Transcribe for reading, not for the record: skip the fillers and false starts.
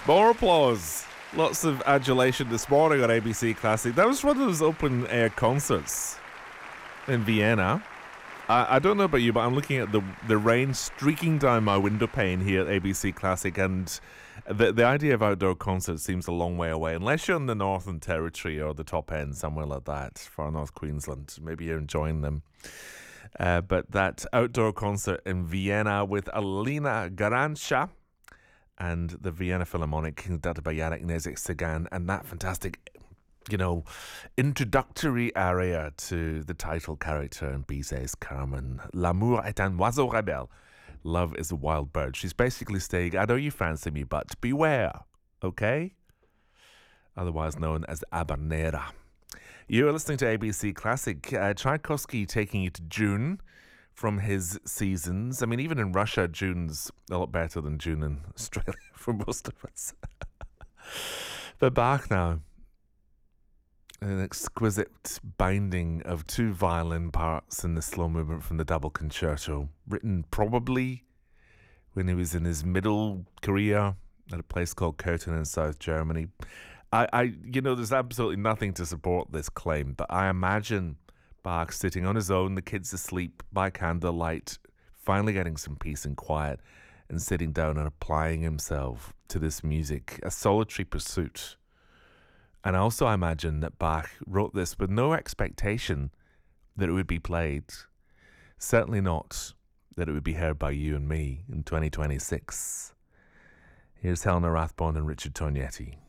More applause. Lots of adulation this morning on ABC Classic. That was one of those open air concerts in Vienna. I don't know about you, but I'm looking at the rain streaking down my window pane here at ABC Classic, and the idea of outdoor concerts seems a long way away, unless you're in the Northern Territory or the top end, somewhere like that, far North Queensland. Maybe you're enjoying them. But that outdoor concert in Vienna with Alina Garanca and the Vienna Philharmonic, conducted by Yannick Nézet-Séguin, and that fantastic, introductory aria to the title character in Bizet's Carmen. L'amour est un oiseau rebelle. Love is a wild bird. She's basically saying, I know you fancy me, but beware, okay? Otherwise known as Habanera. You're listening to ABC Classic. Tchaikovsky taking you to June from his seasons. I mean, even in Russia, June's a lot better than June in Australia for most of us. But Bach now. An exquisite binding of two violin parts in the slow movement from the double concerto, written probably when he was in his middle career at a place called Köthen in South Germany. There's absolutely nothing to support this claim, but I imagine Bach sitting on his own, the kids asleep by candlelight, finally getting some peace and quiet, and sitting down and applying himself to this music, a solitary pursuit. And also I imagine that Bach wrote this with no expectation that it would be played. Certainly not that it would be heard by you and me in 2026. Here's Helena Rathbone and Richard Tognetti.